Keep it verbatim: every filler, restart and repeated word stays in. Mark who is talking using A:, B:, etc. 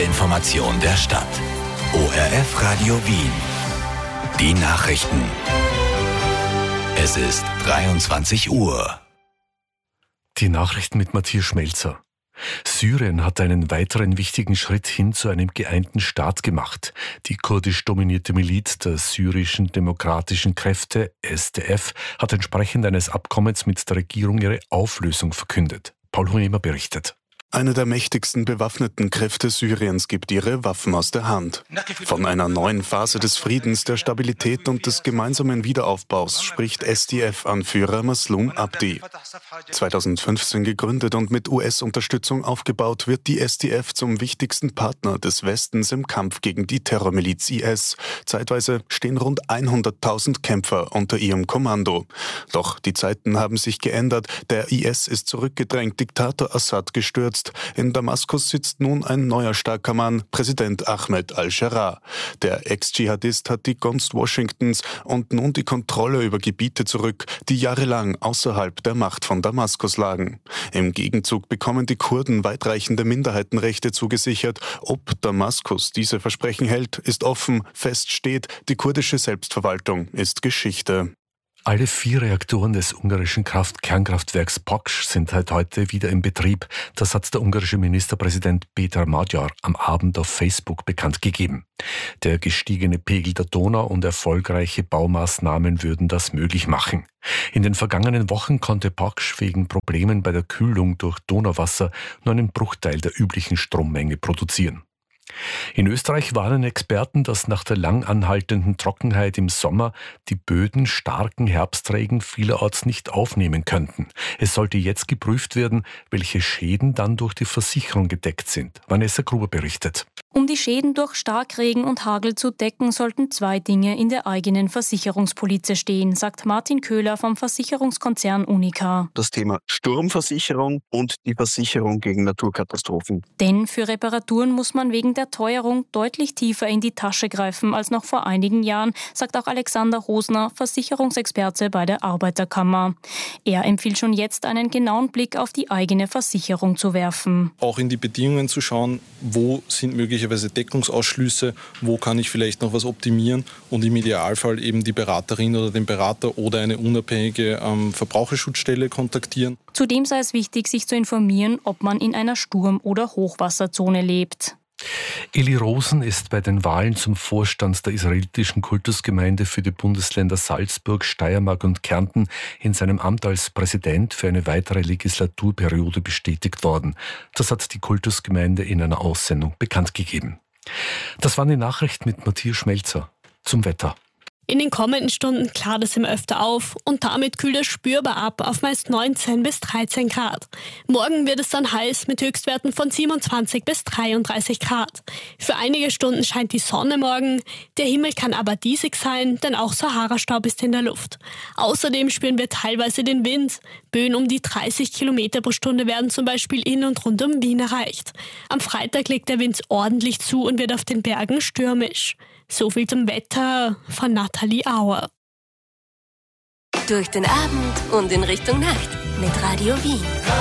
A: Information der Stadt. O R F Radio Wien. Die Nachrichten. Es ist dreiundzwanzig Uhr.
B: Die Nachrichten mit Matthias Schmelzer. Syrien hat einen weiteren wichtigen Schritt hin zu einem geeinten Staat gemacht. Die kurdisch dominierte Miliz der syrischen demokratischen Kräfte, S D F, hat entsprechend eines Abkommens mit der Regierung ihre Auflösung verkündet. Paul Hunemer berichtet.
C: Eine der mächtigsten bewaffneten Kräfte Syriens gibt ihre Waffen aus der Hand. Von einer neuen Phase des Friedens, der Stabilität und des gemeinsamen Wiederaufbaus spricht S D F-Anführer Maslum Abdi. zweitausendfünfzehn gegründet und mit U S-Unterstützung aufgebaut, wird die S D F zum wichtigsten Partner des Westens im Kampf gegen die Terrormiliz I S. Zeitweise stehen rund hunderttausend Kämpfer unter ihrem Kommando. Doch die Zeiten haben sich geändert. Der I S ist zurückgedrängt, Diktator Assad gestürzt. In Damaskus sitzt nun ein neuer starker Mann, Präsident Ahmed al-Sharaa. Der Ex-Dschihadist hat die Gunst Washingtons und nun die Kontrolle über Gebiete zurück, die jahrelang außerhalb der Macht von Damaskus lagen. Im Gegenzug bekommen die Kurden weitreichende Minderheitenrechte zugesichert. Ob Damaskus diese Versprechen hält, ist offen. Fest steht, die kurdische Selbstverwaltung ist Geschichte.
B: Alle vier Reaktoren des ungarischen Kraft-Kernkraftwerks Paks sind seit heute wieder in Betrieb. Das hat der ungarische Ministerpräsident Péter Magyar am Abend auf Facebook bekannt gegeben. Der gestiegene Pegel der Donau und erfolgreiche Baumaßnahmen würden das möglich machen. In den vergangenen Wochen konnte Paks wegen Problemen bei der Kühlung durch Donauwasser nur einen Bruchteil der üblichen Strommenge produzieren. In Österreich warnen Experten, dass nach der lang anhaltenden Trockenheit im Sommer die Böden starken Herbstregen vielerorts nicht aufnehmen könnten. Es sollte jetzt geprüft werden, welche Schäden dann durch die Versicherung gedeckt sind. Vanessa Gruber berichtet.
D: Um die Schäden durch Starkregen und Hagel zu decken, sollten zwei Dinge in der eigenen Versicherungspolize stehen, sagt Martin Köhler vom Versicherungskonzern Unica.
E: Das Thema Sturmversicherung und die Versicherung gegen Naturkatastrophen.
D: Denn für Reparaturen muss man wegen der Teuerung deutlich tiefer in die Tasche greifen als noch vor einigen Jahren, sagt auch Alexander Rosner, Versicherungsexperte bei der Arbeiterkammer. Er empfiehlt schon jetzt, einen genauen Blick auf die eigene Versicherung zu werfen.
F: Auch in die Bedingungen zu schauen, wo sind möglicherweise Deckungsausschlüsse, wo kann ich vielleicht noch was optimieren und im Idealfall eben die Beraterin oder den Berater oder eine unabhängige ähm, Verbraucherschutzstelle kontaktieren.
D: Zudem sei es wichtig, sich zu informieren, ob man in einer Sturm- oder Hochwasserzone lebt.
B: Eli Rosen ist bei den Wahlen zum Vorstand der israelitischen Kultusgemeinde für die Bundesländer Salzburg, Steiermark und Kärnten in seinem Amt als Präsident für eine weitere Legislaturperiode bestätigt worden. Das hat die Kultusgemeinde in einer Aussendung bekannt gegeben. Das waren die Nachrichten mit Matthias Schmelzer. Zum Wetter.
G: In den kommenden Stunden klart es immer öfter auf und damit kühlt es spürbar ab auf meist neunzehn bis dreizehn Grad. Morgen wird es dann heiß mit Höchstwerten von siebenundzwanzig bis dreiunddreißig Grad. Für einige Stunden scheint die Sonne morgen, der Himmel kann aber diesig sein, denn auch Sahara-Staub ist in der Luft. Außerdem spüren wir teilweise den Wind. Böen um die dreißig Kilometer pro Stunde werden zum Beispiel in und rund um Wien erreicht. Am Freitag legt der Wind ordentlich zu und wird auf den Bergen stürmisch. So viel zum Wetter von Nathalie Auer.
H: Durch den Abend und in Richtung Nacht mit Radio Wien.